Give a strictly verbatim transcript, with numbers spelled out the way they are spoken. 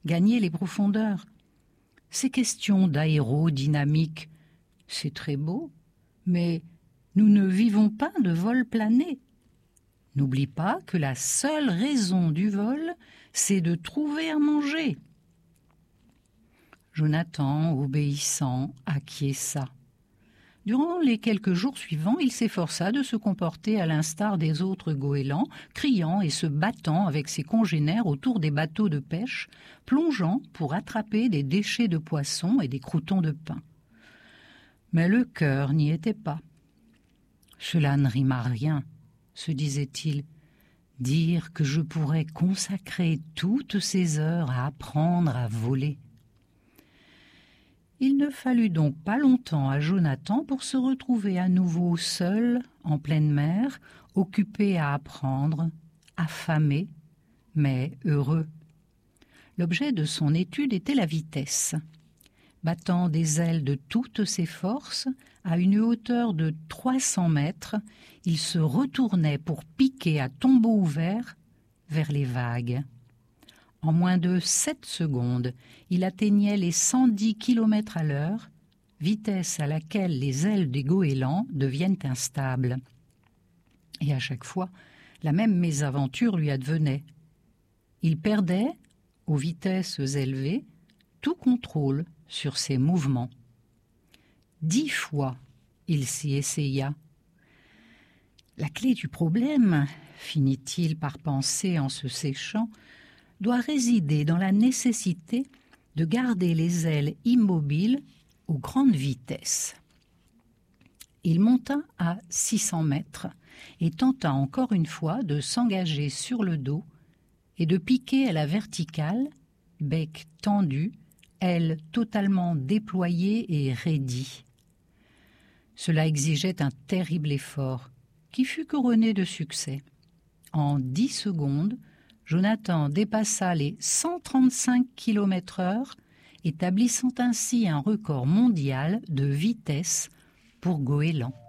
gagner les profondeurs. Ces questions d'aérodynamique, c'est très beau, mais nous ne vivons pas de vol plané. N'oublie pas que la seule raison du vol, c'est de trouver à manger. Jonathan, obéissant, acquiesça. Durant les quelques jours suivants, il s'efforça de se comporter à l'instar des autres goélands, criant et se battant avec ses congénères autour des bateaux de pêche, plongeant pour attraper des déchets de poissons et des croûtons de pain. Mais le cœur n'y était pas. Cela ne rime à rien, se disait-il. Dire que je pourrais consacrer toutes ces heures à apprendre à voler. Il ne fallut donc pas longtemps à Jonathan pour se retrouver à nouveau seul, en pleine mer, occupé à apprendre, affamé, mais heureux. L'objet de son étude était la vitesse. Battant des ailes de toutes ses forces, à une hauteur de trois cents mètres, il se retournait pour piquer à tombeau ouvert vers les vagues. En moins de sept secondes, il atteignait les cent dix kilomètres à l'heure, vitesse à laquelle les ailes des goélands deviennent instables. Et à chaque fois, la même mésaventure lui advenait. Il perdait, aux vitesses élevées, tout contrôle sur ses mouvements. Dix fois, il s'y essaya. La clé du problème, finit-il par penser en se séchant, doit résider dans la nécessité de garder les ailes immobiles aux grandes vitesses. Il monta à six cents mètres et tenta encore une fois de s'engager sur le dos et de piquer à la verticale, bec tendu, ailes totalement déployées et raidies. Cela exigeait un terrible effort, qui fut couronné de succès. En dix secondes, Jonathan dépassa les cent trente-cinq kilomètres heure, établissant ainsi un record mondial de vitesse pour goéland.